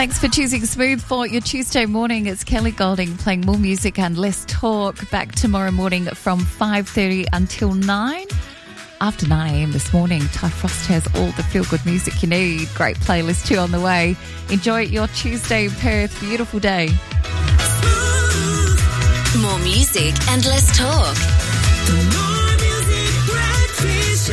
Thanks for choosing Smooth for your Tuesday morning. It's Kelly Golding playing more music and less talk. Back tomorrow morning from 5:30 until 9. After 9 a.m. this morning, Ty Frost has all the feel-good music you need. Great playlist too on the way. Enjoy your Tuesday in Perth. Beautiful day. More music and less talk. More music, breakfast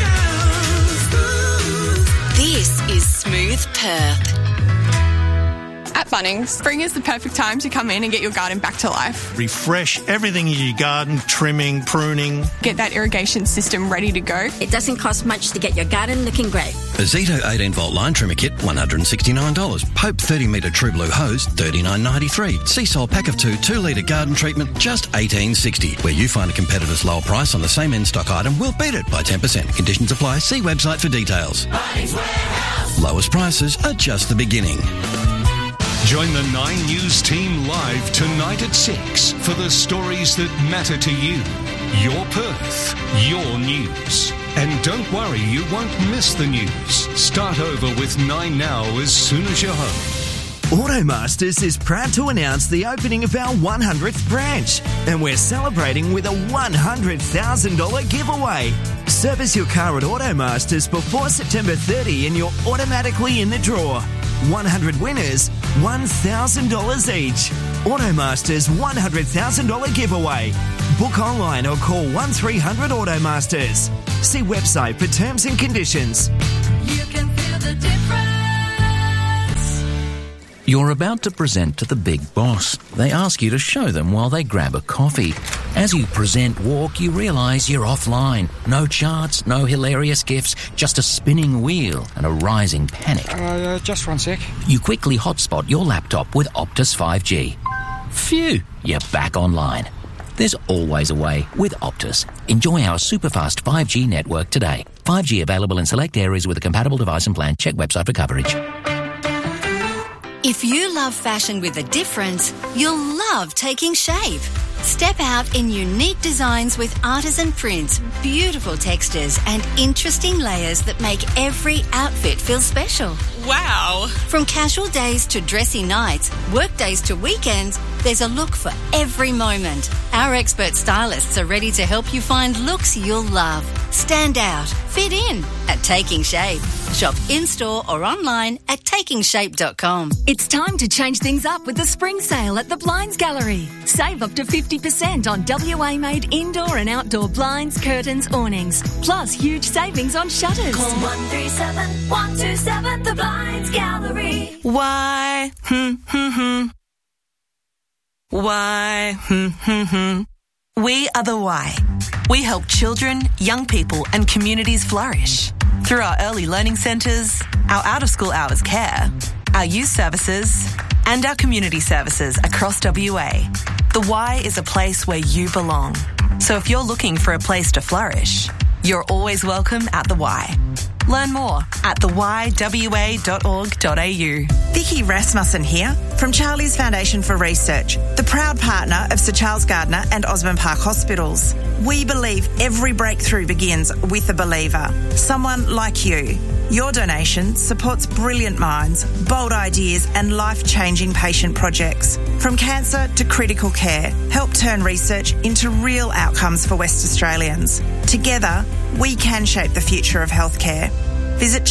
show. This is Smooth Perth. At Bunnings, spring is the perfect time to come in and get your garden back to life. Refresh everything in your garden, trimming, pruning. Get that irrigation system ready to go. It doesn't cost much to get your garden looking great. A Zito 18-volt line trimmer kit, $169. Pope 30-metre True Blue hose, $39.93. Seasol pack of 2-litre garden treatment, just $18.60. Where you find a competitor's lower price on the same in-stock item, we'll beat it by 10%. Conditions apply. See website for details. Bunnings Warehouse. Lowest prices are just the beginning. Join the 9 News team live tonight at 6 for the stories that matter to you. Your Perth, your news. And don't worry, you won't miss the news. Start over with 9 Now as soon as you're home. Automasters is proud to announce the opening of our 100th branch, and we're celebrating with a $100,000 giveaway. Service your car at Automasters before September 30 and you're automatically in the draw. 100 winners, $1,000 each. Automasters $100,000 giveaway. Book online or call 1300 Automasters. See website for terms and conditions. You can feel the difference. You're about to present to the big boss. They ask you to show them while they grab a coffee. As you present walk, you realise you're offline. No charts, no hilarious gifs, just a spinning wheel and a rising panic. Just 1 sec. You quickly hotspot your laptop with Optus 5G. Phew, you're back online. There's always a way with Optus. Enjoy our super-fast 5G network today. 5G available in select areas with a compatible device and plan. Check website for coverage. If you love fashion with a difference, you'll love Taking Shape. Step out in unique designs with artisan prints, beautiful textures and interesting layers that make every outfit feel special. Wow! From casual days to dressy nights, work days to weekends, there's a look for every moment. Our expert stylists are ready to help you find looks you'll love. Stand out, fit in at Taking Shape. Shop in-store or online at takingshape.com. It's time to change things up with the spring sale at the Blinds Gallery. Save up to 50% on WA-made indoor and outdoor blinds, curtains, awnings. Plus huge savings on shutters. Call 137 127 the Blinds Gallery. Why? Why? We are the Why. We help children, young people and communities flourish through our early learning centres, our out-of-school hours care, our youth services and our community services across WA. The Y is a place where you belong. So if you're looking for a place to flourish, you're always welcome at the Y. Learn more at theYWA.org.au. Vicky Rasmussen here from Charlie's Foundation for Research, the proud partner of Sir Charles Gardner and Osborne Park Hospitals. We believe every breakthrough begins with a believer, someone like you. Your donation supports brilliant minds, bold ideas and life-changing patient projects. From cancer to critical care, help turn research into real outcomes for West Australians. Together, we can shape the future of healthcare. Visit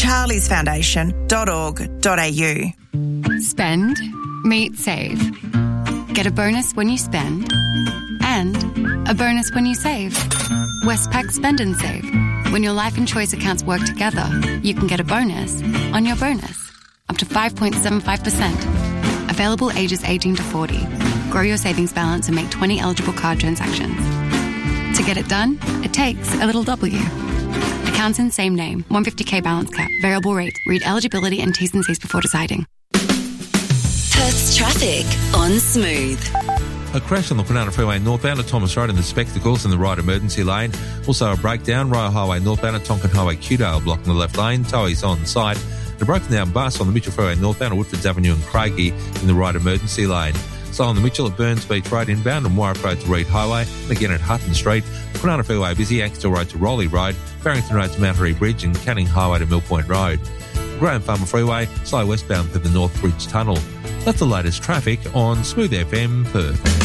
charliesfoundation.org.au. Spend, meet, save. Get a bonus when you spend and a bonus when you save. Westpac Spend and Save. When your life and choice accounts work together, you can get a bonus on your bonus, up to 5.75%. Available ages 18 to 40. Grow your savings balance and make 20 eligible card transactions. To get it done, it takes a little W. Accounts in same name, 150k balance cap, variable rate. Read eligibility and T's and C's before deciding. Perth's traffic on Smooth. A crash on the Kwinana Freeway northbound at Thomas Road in the Spectacles in the right emergency lane. Also a breakdown, Royal Highway northbound at Tonkin Highway Cudale blocking the left lane. Towie's on site. A broken down bus on the Mitchell Freeway northbound at Woodfords Avenue and Craigie in the right emergency lane. So on the Mitchell at Burns Beach Road inbound and Warwick Road to Reed Highway. And again at Hutton Street. Kwinana Freeway busy, Axtell Road to Rowley Road. Barrington Road to Mount Harry Bridge and Canning Highway to Mill Point Road. Graham Farmer Freeway, slow westbound through the North Bridge Tunnel. That's the latest traffic on Smooth FM Perth.